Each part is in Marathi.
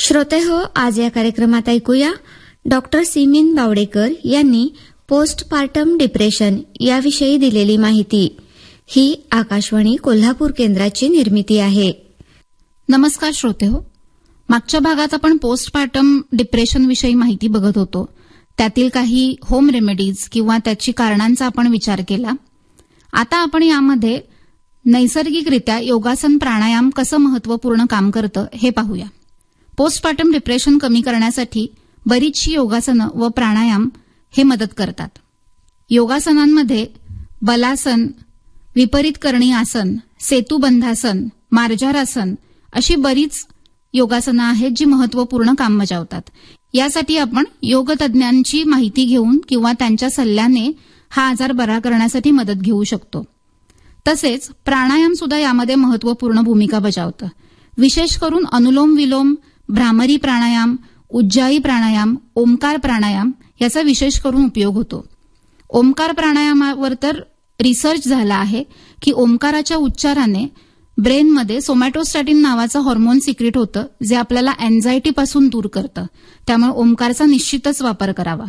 श्रोतेहो, आज या कार्यक्रमात ऐकूया डॉक्टर सिमीन बावडेकर यांनी पोस्टपार्टम डिप्रेशन याविषयी दिलेली माहिती. ही आकाशवाणी कोल्हापूर केंद्राची निर्मिती आहे. नमस्कार श्रोतेहो, मागच्या भागात आपण पोस्टपार्टम डिप्रेशन विषयी माहिती बघत होतो. त्यातील काही होम रेमेडीज किंवा त्याची कारणांचा आपण विचार केला. आता आपण यामध्ये नैसर्गिकरित्या योगासन प्राणायाम कसं महत्वपूर्ण काम करतं हे पाहूया. पोस्टपार्टम डिप्रेशन कमी करण्यासाठी बरीचशी योगासनं व प्राणायाम हे मदत करतात. योगासनांमध्ये बलासन, विपरीत करणी आसन, सेतुबंधासन, मार्जारासन अशी बरीच योगासनं आहेत जी महत्वपूर्ण काम बजावतात. यासाठी आपण योगतज्ञांची माहिती घेऊन किंवा त्यांच्या सल्ल्याने हा आजार बरा करण्यासाठी मदत घेऊ शकतो. तसेच प्राणायाम सुद्धा यामध्ये महत्वपूर्ण भूमिका बजावतं. विशेष करून अनुलोम विलोम, भ्रामरी प्राणायाम, उज्जाई प्राणायाम, ओमकार प्राणायाम याचा विशेष करून उपयोग होतो. ओमकार प्राणायामावर तर रिसर्च झाला आहे की ओमकाराच्या उच्चाराने ब्रेनमध्ये सोमॅटोस्टॅटिन नावाचं हॉर्मोन सिक्रेट होतं, जे आपल्याला अँझायटीपासून दूर करतं. त्यामुळे ओमकारचा निश्चितच वापर करावा.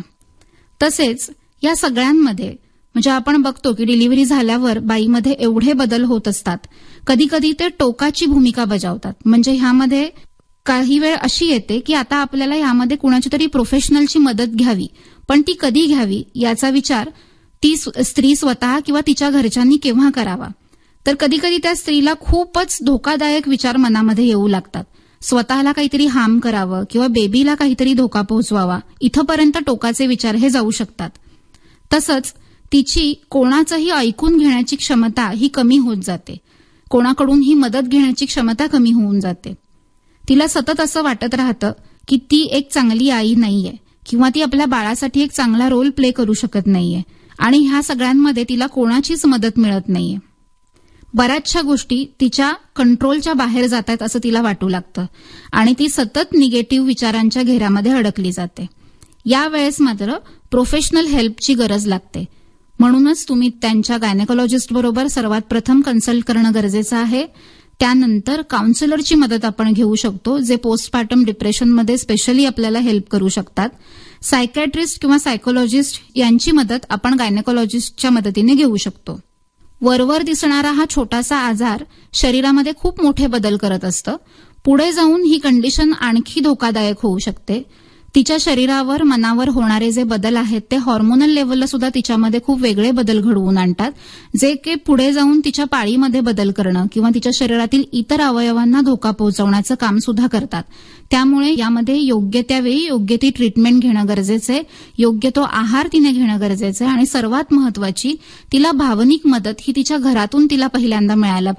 तसेच या सगळ्यांमध्ये म्हणजे आपण बघतो की डिलिव्हरी झाल्यावर बाईमध्ये एवढे बदल होत असतात, कधी कधी ते टोकाची भूमिका बजावतात. म्हणजे ह्यामध्ये काही वेळ अशी येते की आता आपल्याला यामध्ये कुणाची तरी प्रोफेशनलची मदत घ्यावी, पण ती कधी घ्यावी याचा विचार ती स्त्री स्वतः किंवा तिच्या घरच्यांनी केव्हा करावा. तर कधी कधी त्या स्त्रीला खूपच धोकादायक विचार मनामध्ये येऊ लागतात. स्वतःला काहीतरी हार्म करावं किंवा बेबीला काहीतरी धोका पोहोचवावा, इथंपर्यंत टोकाचे विचार हे जाऊ शकतात. तसंच तिची कोणाचंही ऐकून घेण्याची क्षमता ही कमी होत जाते. कोणाकडून ही मदत घेण्याची क्षमता कमी होऊन जाते. तिला सतत असं वाटत राहतं की ती एक चांगली आई नाहीये किंवा ती आपल्या बाळासाठी एक चांगला रोल प्ले करू शकत नाहीये आणि ह्या सगळ्यांमध्ये तिला कोणाचीच मदत मिळत नाहीये. बऱ्याचशा गोष्टी तिच्या कंट्रोलच्या बाहेर जात आहेत असं तिला वाटू लागतं आणि ती सतत निगेटिव्ह विचारांच्या घेऱ्यामध्ये अडकली जाते. यावेळेस मात्र प्रोफेशनल हेल्पची गरज लागते. म्हणूनच तुम्ही त्यांच्या गायनेकोलॉजिस्ट बरोबर सर्वात प्रथम कन्सल्ट करणं गरजेचं आहे. त्यानंतर काउन्सिलरची मदत आपण घेऊ शकतो, जे पोस्टपार्टम डिप्रेशनमध्ये स्पेशली आपल्याला हेल्प करू शकतात. सायकॅट्रिस्ट किंवा सायकोलॉजिस्ट यांची मदत आपण गायनेकोलॉजिस्टच्या मदतीने घेऊ शकतो. वरवर दिसणारा हा छोटासा आजार शरीरामध्ये खूप मोठे बदल करत असतं. पुढे जाऊन ही कंडिशन आणखी धोकादायक होऊ शकते. तिच्या शरीरावर, मनावर होणारे जे बदल आहेत ते हॉर्मोनल लेव्हलला सुद्धा तिच्यामध्ये खूप वेगळे बदल घडवून आणतात, जे की पुढे जाऊन तिच्या पाळीमध्ये बदल करणं किंवा तिच्या शरीरातील इतर अवयवांना धोका पोहोचवण्याचं काम सुद्धा करतात. त्यामुळे यामध्ये योग्य त्यावेळी योग्य ती ट्रीटमेंट घेणं गरजेचं आहे, योग्य तो आहार तिने घेणं गरजेचं आहे आणि सर्वात महत्वाची तिला भावनिक मदत ही तिच्या घरातून तिला पहिल्यांदा मिळायला